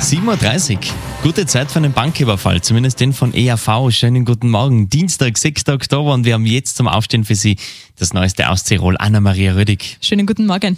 7:30 Uhr. Gute Zeit für einen Banküberfall, zumindest den von EAV. Schönen guten Morgen. Dienstag, 6. Oktober und wir haben jetzt zum Aufstehen für Sie das Neueste aus Tirol. Anna-Maria Rödig. Schönen guten Morgen.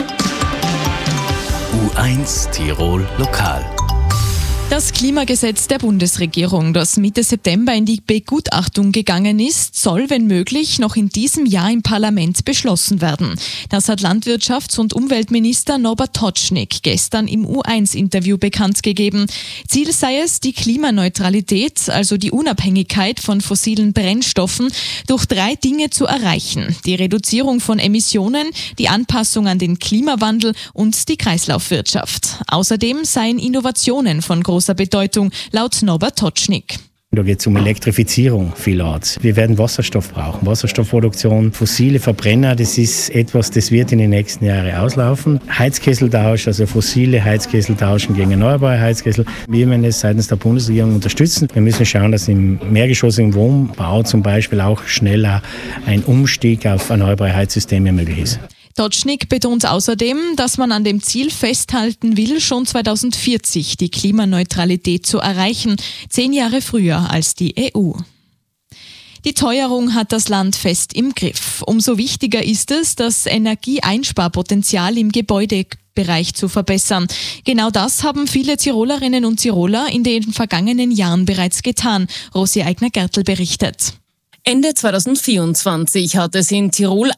U1 Tirol Lokal. Das Klimagesetz der Bundesregierung, das Mitte September in die Begutachtung gegangen ist, soll, wenn möglich, noch in diesem Jahr im Parlament beschlossen werden. Das hat Landwirtschafts- und Umweltminister Norbert Totschnig gestern im U1-Interview bekannt gegeben. Ziel sei es, die Klimaneutralität, also die Unabhängigkeit von fossilen Brennstoffen, durch 3 Dinge zu erreichen. Die Reduzierung von Emissionen, die Anpassung an den Klimawandel und die Kreislaufwirtschaft. Außerdem seien Innovationen von großer Bedeutung, laut Norbert Totschnig. Da geht es um Elektrifizierung vielerorts. Wir werden Wasserstoff brauchen. Wasserstoffproduktion, fossile Verbrenner, das ist etwas, das wird in den nächsten Jahren auslaufen. Heizkesseltausch, also fossile Heizkessel tauschen gegen erneuerbare Heizkessel. Wir werden es seitens der Bundesregierung unterstützen. Wir müssen schauen, dass im mehrgeschossigen Wohnbau zum Beispiel auch schneller ein Umstieg auf erneuerbare Heizsysteme möglich ist. Totschnig betont außerdem, dass man an dem Ziel festhalten will, schon 2040 die Klimaneutralität zu erreichen, 10 Jahre früher als die EU. Die Teuerung hat das Land fest im Griff. Umso wichtiger ist es, das Energieeinsparpotenzial im Gebäudebereich zu verbessern. Genau das haben viele Tirolerinnen und Tiroler in den vergangenen Jahren bereits getan. Rosi Eigner-Gertl berichtet. Ende 2024 hat es in Tirol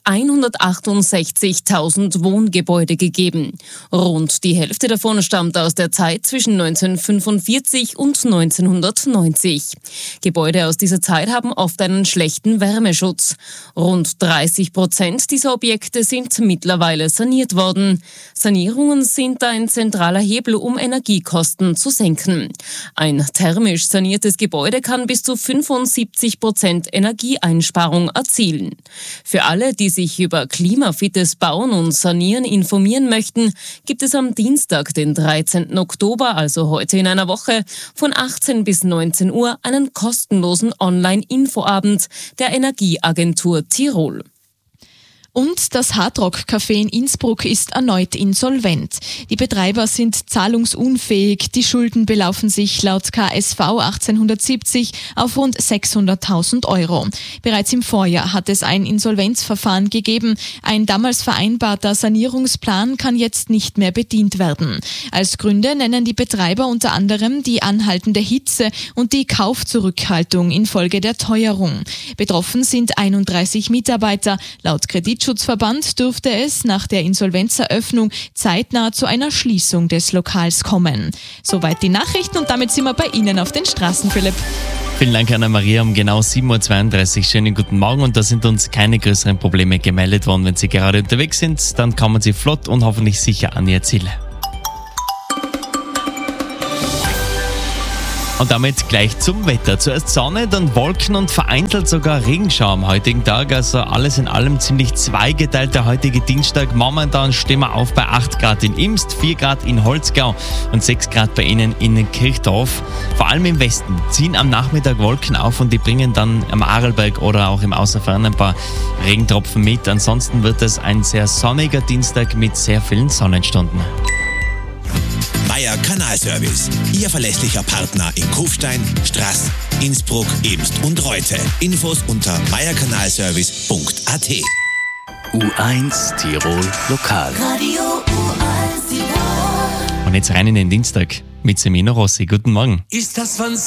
168.000 Wohngebäude gegeben. Rund die Hälfte davon stammt aus der Zeit zwischen 1945 und 1990. Gebäude aus dieser Zeit haben oft einen schlechten Wärmeschutz. Rund 30% dieser Objekte sind mittlerweile saniert worden. Sanierungen sind ein zentraler Hebel, um Energiekosten zu senken. Ein thermisch saniertes Gebäude kann bis zu 75% Energieeinsparung erzielen. Für alle, die sich über klimafittes Bauen und Sanieren informieren möchten, gibt es am Dienstag, den 13. Oktober, also heute in einer Woche, von 18 bis 19 Uhr einen kostenlosen Online-Infoabend der Energieagentur Tirol. Und das Hardrock-Café in Innsbruck ist erneut insolvent. Die Betreiber sind zahlungsunfähig. Die Schulden belaufen sich laut KSV 1870 auf rund 600.000 Euro. Bereits im Vorjahr hat es ein Insolvenzverfahren gegeben. Ein damals vereinbarter Sanierungsplan kann jetzt nicht mehr bedient werden. Als Gründe nennen die Betreiber unter anderem die anhaltende Hitze und die Kaufzurückhaltung infolge der Teuerung. Betroffen sind 31 Mitarbeiter. Laut Kreditschutzverband dürfte es nach der Insolvenzeröffnung zeitnah zu einer Schließung des Lokals kommen. Soweit die Nachrichten und damit sind wir bei Ihnen auf den Straßen, Philipp. Vielen Dank, Anna-Maria. Um genau 7:32 Uhr. Schönen guten Morgen und da sind uns keine größeren Probleme gemeldet worden. Wenn Sie gerade unterwegs sind, dann kommen Sie flott und hoffentlich sicher an Ihr Ziel. Und damit gleich zum Wetter. Zuerst Sonne, dann Wolken und vereinzelt sogar Regenschauer am heutigen Tag. Also alles in allem ziemlich zweigeteilt der heutige Dienstag. Momentan stehen wir auf bei 8 Grad in Imst, 4 Grad in Holzgau und 6 Grad bei Ihnen in Kirchdorf. Vor allem im Westen ziehen am Nachmittag Wolken auf und die bringen dann am Arlberg oder auch im Außerfern ein paar Regentropfen mit. Ansonsten wird es ein sehr sonniger Dienstag mit sehr vielen Sonnenstunden. Meier Kanalservice, Ihr verlässlicher Partner in Kufstein, Straß, Innsbruck, Imst und Reute. Infos unter meierkanalservice.at. U1 Tirol Lokal. Radio U1 Tirol. Und jetzt rein in den Dienstag mit Semino Rossi. Guten Morgen. Ist das von